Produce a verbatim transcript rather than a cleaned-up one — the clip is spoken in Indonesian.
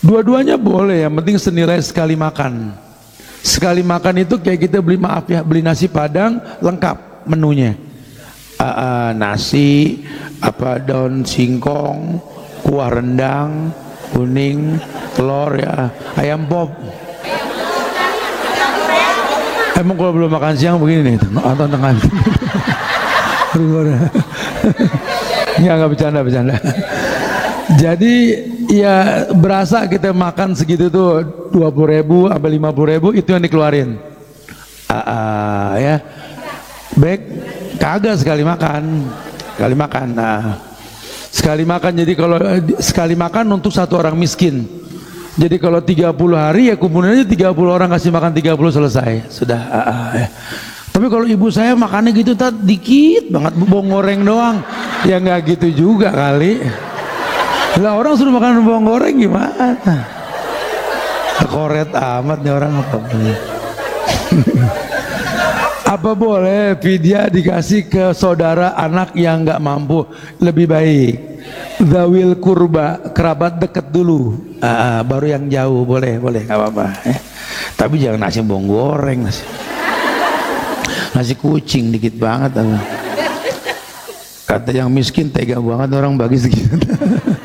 Dua-duanya boleh, yang penting senilai sekali makan. Sekali makan itu kayak kita beli, maaf ya, beli nasi Padang lengkap menunya. Uh, uh, nasi, apa daun singkong, kuah rendang, kuning, telur ya, ayam pop. Emang kalau belum makan siang begini nih, atau tengah. Nggak, nggak bercanda, bercanda. Jadi ya berasa kita makan segitu tuh dua puluh ribu sampai lima puluh ribu itu yang dikeluarin. Uh, uh, ya, baik kagak sekali makan, sekali makan. Nah, sekali makan. Jadi kalau sekali makan untuk satu orang miskin. Jadi kalau tiga puluh hari ya kumpulin aja tiga puluh orang, kasih makan tiga puluh, selesai. Sudah. Uh, uh, ya. Tapi kalau ibu saya makannya gitu tat dikit banget, bawang goreng doang. Ya nggak gitu juga kali. Lah orang suruh makan bawang goreng gimana? Koret amat nih orang apa? Apa boleh vidya dikasih ke saudara anak yang nggak mampu? Lebih baik zawil kurba, kerabat deket dulu, uh, baru yang jauh. Boleh, boleh, nggak apa-apa. Eh. Tapi jangan nasi bawang goreng, nasi, nasi kucing dikit banget. Kata yang miskin tega banget orang bagi segitu.